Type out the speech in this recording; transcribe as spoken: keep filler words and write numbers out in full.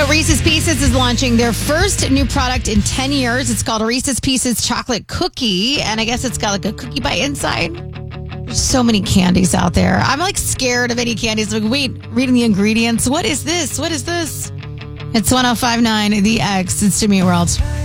So Reese's Pieces is launching their first new product in ten years. It's called a Reese's Pieces chocolate cookie. And I guess it's got like a cookie bite inside. There's so many candies out there. I'm like scared of any candies. Like, wait, reading the ingredients. What is this? What is this? It's one oh five point nine The X. It's Jimmy World.